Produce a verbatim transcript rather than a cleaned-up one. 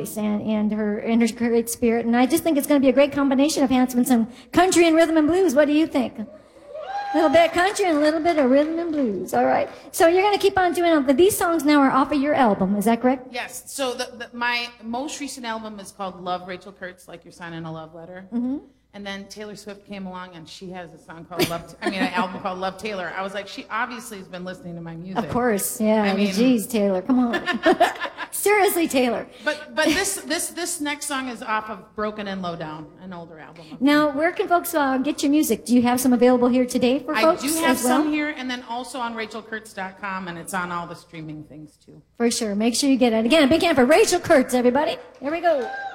voice and, and her and her great spirit. And I just think it's going to be a great combination of Handsome and some country and rhythm and blues. What do you think? A little bit of country and a little bit of rhythm and blues. All right. So you're going to keep on doing it. These songs now are off of your album. Is that correct? Yes. So the, the, my most recent album is called Love Rachel Kurtz, like you're signing a love letter. Mm-hmm. And then Taylor Swift came along, and she has a song called Love. I mean, an album called Love Taylor. I was like, she obviously has been listening to my music. Of course, yeah. I mean, geez, Taylor, come on. Seriously, Taylor. But but this this this next song is off of Broken and Low Down, an older album. Now, where can folks uh, get your music? Do you have some available here today for folks? I do have as well? some here, and then also on rachel kurtz dot com, and it's on all the streaming things too. For sure. Make sure you get it. Again, a big hand for Rachel Kurtz, everybody. Here we go.